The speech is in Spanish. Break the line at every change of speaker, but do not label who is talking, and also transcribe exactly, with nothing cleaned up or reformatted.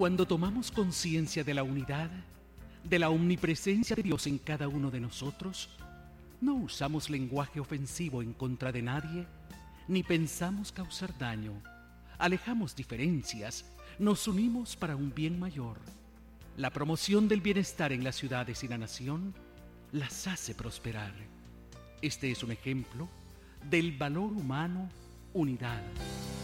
Cuando tomamos conciencia de la unidad, de la omnipresencia de Dios en cada uno de nosotros, no usamos lenguaje ofensivo en contra de nadie, ni pensamos causar daño. Alejamos diferencias, nos unimos para un bien mayor. La promoción del bienestar en las ciudades y la nación las hace prosperar. Este es un ejemplo del valor humano, unidad.